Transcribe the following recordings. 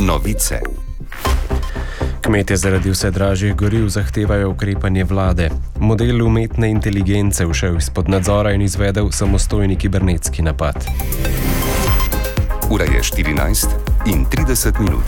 Novice. Kmetje zaradi vse dražjih goriv zahtevajo ukrepanje vlade. Model umetne inteligence ušel izpod nadzora in izvedel samostojni kibernetski napad. Ura je 14:30.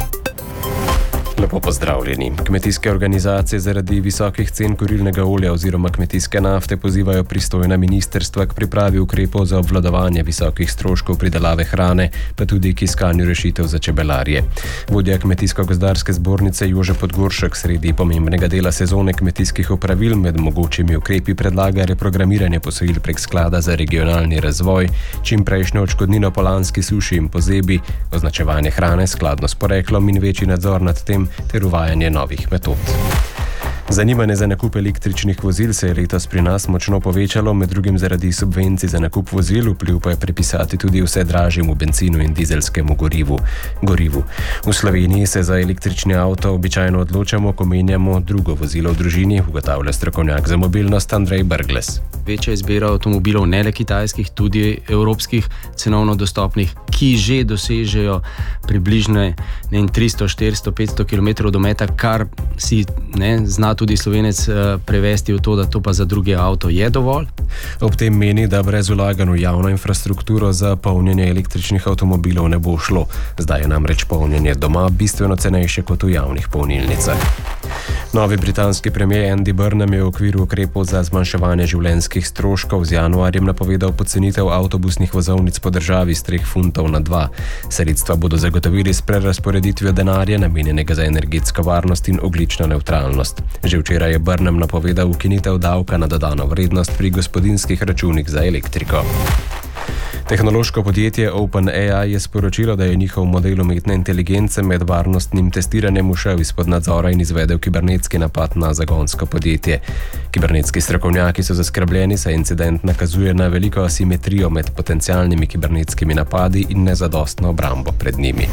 Lepo pozdravljeni. Kmetijske organizacije zaradi visokih cen kurilnega olja oziroma kmetijske nafte pozivajo pristojna ministrstva k pripravi ukrepov za obvladovanje visokih stroškov pridelave hrane, pa tudi k iskanju rešitev za čebelarje. Vodja Kmetijsko-gozdarske zbornice Jože Podgoršek sredi pomembnega dela sezone kmetijskih opravil med mogočimi ukrepi predlaga reprogramiranje posojil prek sklada za regionalni razvoj, čimprejšnjo odškodnino po lanski suši in pozebi, označevanje hrane skladno s poreklom in večji nadzor nad tem ter uvajanje novih metod. Zanimanje za nakup električnih vozil se je letos pri nas močno povečalo, med drugim zaradi subvencij za nakup vozil, vpliv pa je pripisati tudi vse dražjemu benzinu in dizelskemu gorivu. V Sloveniji se za električni avto običajno odločamo, ko menjamo drugo vozilo v družini, ugotavlja strokovnjak za mobilnost Andrej Brglez. Večja izbira avtomobilov, ne le kitajskih, tudi evropskih, cenovno dostopnih, ki že dosežejo približno 300, 400, 500 km dometa, kar si zna tudi Slovenec prevesti v to, da to pa za druge avto je dovolj. Ob tem meni, da brez vlaganj v javno infrastrukturo za polnjenje električnih avtomobilov ne bo šlo. Zdaj je namreč polnjenje doma bistveno cenejše kot v javnih polnilnicah. Novi britanski premier Andy Burnham je v okviru ukrepov za zmanjševanje življenjskih stroškov z januarjem napovedal pocenitev avtobusnih vozovnic po državi z 3 funtov na 2. Sredstva bodo zagotovili s prerazporeditvijo denarja, namenjenega za energetsko varnost in ogljično nevtralnost. Že včeraj je Burnham napovedal ukinitev davka na dodano vrednost pri gospodinjskih računih za elektriko. Tehnološko podjetje OpenAI je sporočilo, da je njihov model umetne inteligence med varnostnim testiranjem ušel izpod nadzora in izvedel kibernetski napad na zagonsko podjetje. Kibernetski strokovnjaki so zaskrbljeni, saj incident nakazuje na veliko asimetrijo med potencialnimi kibernetskimi napadi in nezadostno obrambo pred njimi.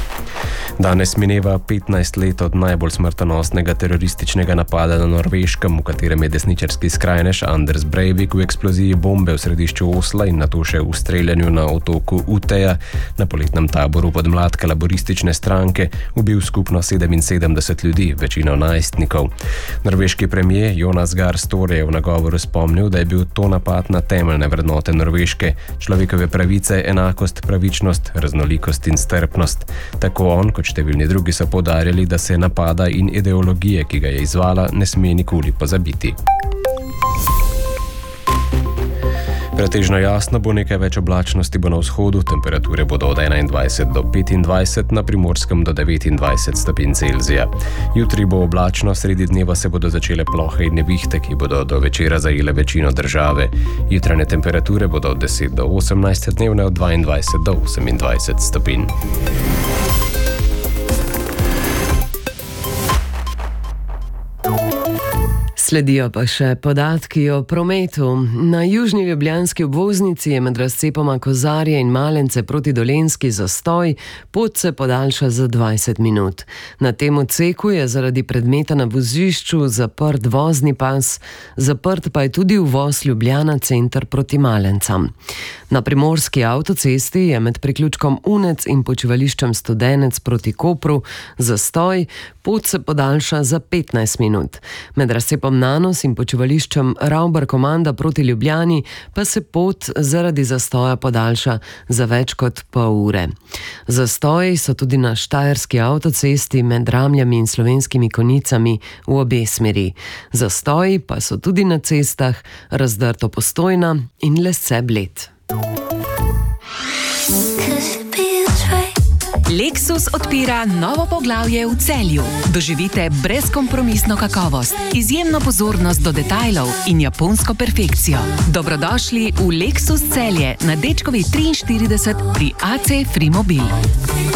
Danes mineva 15 let od najbolj smrtonosnega terorističnega napada na Norveškem, v katerem je desničarski skrajnež Anders Breivik v eksploziji bombe v središču Osla in nato še v streljanju na otoku Uteja na poletnem taboru podmladka laboristične stranke ubil skupno 77 ljudi, večino najstnikov. Norveški premier Jonas Gahr Støre je v nagovoru spomnil, da je bil to napad na temeljne vrednote Norveške: človekove pravice, enakost, pravičnost, raznolikost in strpnost. Tako on kot številni drugi so poudarjali, da se napada in ideologije, ki ga je izvala, ne sme nikoli pozabiti. Pretežno jasno bo, nekaj več oblačnosti bo na vzhodu, temperature bodo od 21 do 25, na Primorskem do 29 stopinj Celzija. Jutri bo oblačno, sredi dneva se bodo začele plohe in nevihte, ki bodo do večera zajele večino države. Jutranje temperature bodo od 10 do 18, dnevne od 22 do 28 stopinj. Sledijo pa še podatki o prometu. Na južni ljubljanski obvoznici je med razcepoma Kozarje in Malence proti Dolenjski zastoj, pot se podaljša za 20 minut. Na tem odseku je zaradi predmeta na vozišču zaprt vozni pas, zaprt pa je tudi uvoz Ljubljana center proti Malencam. Na primorski avtocesti je med priključkom Unec in počivališčem Studenec proti Kopru zastoj, pot se podaljša za 15 minut. Med razcepom Nanos in počivališčem Ravbar Komanda proti Ljubljani pa se pot zaradi zastoja podaljša za več kot pol ure. Zastoji so tudi na štajerski avtocesti med Ramljami in Slovenskimi Konjicami v obe smeri. Zastoji pa so tudi na cestah Razdrto-Postojna in Lesce-Bled. Lexus odpira novo poglavje v Celju. Doživite brezkompromisno kakovost, izjemno pozornost do detajlov in japonsko perfekcijo. Dobrodošli v Lexus Celje na Dečkovi 43 pri AC Free Mobil.